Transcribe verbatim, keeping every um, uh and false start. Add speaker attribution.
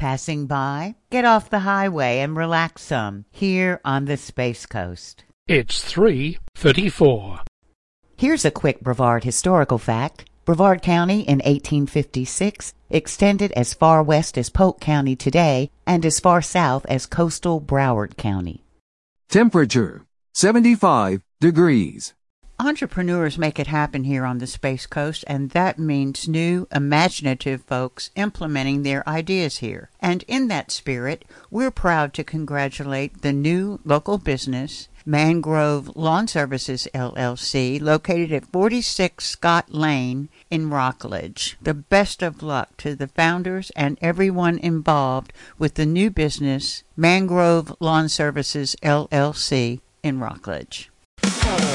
Speaker 1: Passing by? Get off the highway and relax some here on the Space Coast.
Speaker 2: It's three thirty-four.
Speaker 1: Here's a quick Brevard historical fact. Brevard County in eighteen fifty-six extended as far west as Polk County today and as far south as coastal Broward County.
Speaker 3: Temperature, seventy-five degrees.
Speaker 1: Entrepreneurs make it happen here on the Space Coast, and that means new, imaginative folks implementing their ideas here. And in that spirit, we're proud to congratulate the new local business, Mangrove Lawn Services, L L C, located at forty-six Scott Lane in Rockledge. The best of luck to the founders and everyone involved with the new business, Mangrove Lawn Services, L L C, in Rockledge.